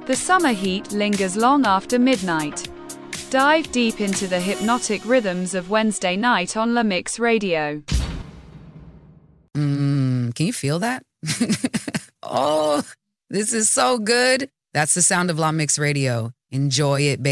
The summer heat lingers long after midnight. Dive deep into the hypnotic rhythms of Wednesday night on La Mix Radio. Can you feel that? Oh, this is so good. That's the sound of La Mix Radio. Enjoy it, baby.